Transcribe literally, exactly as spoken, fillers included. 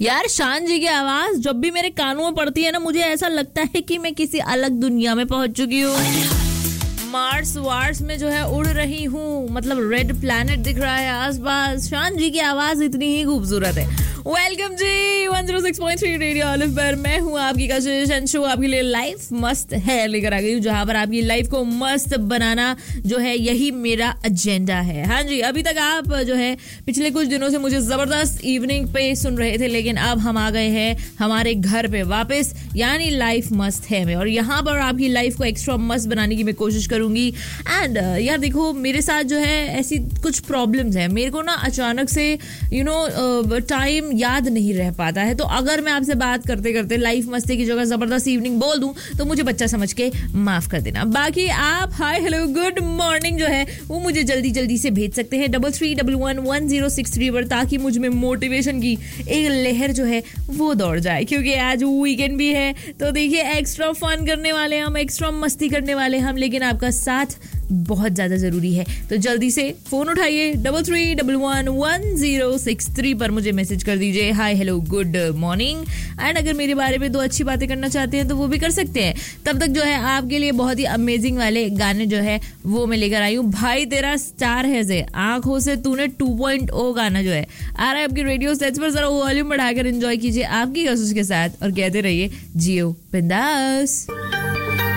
यार शान जी की आवाज जब भी मेरे कानों में पड़ती है ना, मुझे ऐसा लगता है कि मैं किसी अलग दुनिया में पहुंच चुकी हूँ। मार्स वार्स में जो है उड़ रही हूँ, मतलब रेड प्लैनेट दिख रहा है आसपास। शान जी की आवाज इतनी ही खूबसूरत है। वेलकम जी one zero six point three radio olive पर मैं हूँ आपकी कशिश एंड शो आपके लिए लाइफ मस्त है लेकर आ गई हूँ, जहाँ पर आपकी लाइफ को मस्त बनाना जो है यही मेरा एजेंडा है। हाँ जी, अभी तक आप जो है पिछले कुछ दिनों से मुझे जबरदस्त इवनिंग पे सुन रहे थे, लेकिन अब हम आ गए हैं हमारे घर पे वापस, यानी लाइफ मस्त है में, और यहाँ पर आपकी लाइफ को एक्स्ट्रा मस्त बनाने की मैं कोशिश करूंगी। एंड यार देखो, मेरे साथ जो है ऐसी कुछ प्रॉब्लम्स हैं, मेरे को ना अचानक से यू नो टाइम याद नहीं रह पाता है। तो अगर मैं आपसे बात करते करते लाइफ मस्ती की जगह जबरदस्त इवनिंग बोल दूं तो मुझे बच्चा समझ के माफ कर देना। बाकी आप हाय हेलो गुड मॉर्निंग जो है वो मुझे जल्दी जल्दी से भेज सकते हैं double three double one one zero six three पर, ताकि मुझ में मोटिवेशन की एक लहर जो है वो दौड़ जाए, क्योंकि आज वीकेंड भी है। तो देखिए, एक्स्ट्रा फन करने वाले हम, एक्स्ट्रा मस्ती करने वाले हम, लेकिन आपका साथ बहुत ज्यादा जरूरी है। तो जल्दी से फोन उठाइए double three double one one zero six three पर मुझे मैसेज कर दीजिए hi hello good morning. And अगर मेरे बारे में दो अच्छी बातें करना चाहते हैं तो वो भी कर सकते हैं। तब तक जो है आपके लिए बहुत ही अमेजिंग वाले गाने जो है वो मैं लेकर आई हूँ। भाई तेरा स्टार है से आंखों से तूने टू पॉइंट ओ गाना जो है आ रहा है आपकी रेडियो सेट्स पर, जरा वॉल्यूम बढ़ाकर एंजॉय कीजिए आपकी कोशिश के साथ और कहते रहिए जियो बिंदास।